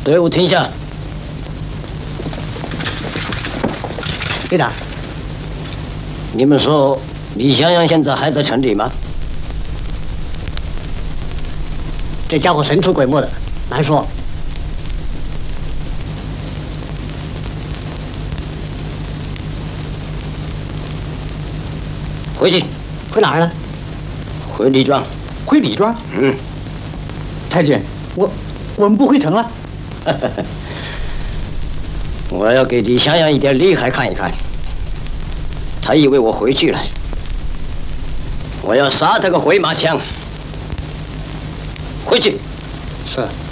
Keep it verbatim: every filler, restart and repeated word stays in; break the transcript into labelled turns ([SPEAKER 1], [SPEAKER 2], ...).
[SPEAKER 1] 队伍停下。
[SPEAKER 2] 队长，
[SPEAKER 1] 你们说李香阳现在还在城里吗？
[SPEAKER 2] 这家伙神出鬼没的，难说。
[SPEAKER 1] 回去。
[SPEAKER 2] 回哪儿了？
[SPEAKER 1] 回李庄。
[SPEAKER 2] 回李庄？
[SPEAKER 1] 嗯。
[SPEAKER 2] 太君，我我们不回城了。
[SPEAKER 1] 我要给李香阳一点厉害看一看。他以为我回去了，我要杀他个回马枪。回去。
[SPEAKER 2] 是。